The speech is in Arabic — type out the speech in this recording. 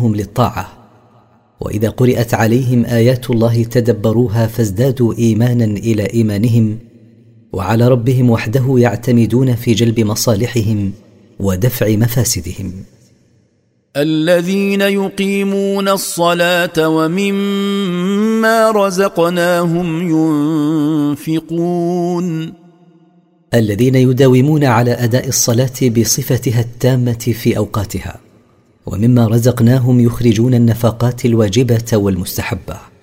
استعانوهم للطاعة. وإذا قرأت عليهم آيات الله تدبروها فازدادوا إيمانا إلى إيمانهم، وعلى ربهم وحده يعتمدون في جلب مصالحهم ودفع مفاسدهم. الذين يقيمون الصلاة ومما رزقناهم ينفقون. الذين يداومون على أداء الصلاة بصفتها التامة في أوقاتها، ومما رزقناهم يخرجون النفقات الواجبة والمستحبة.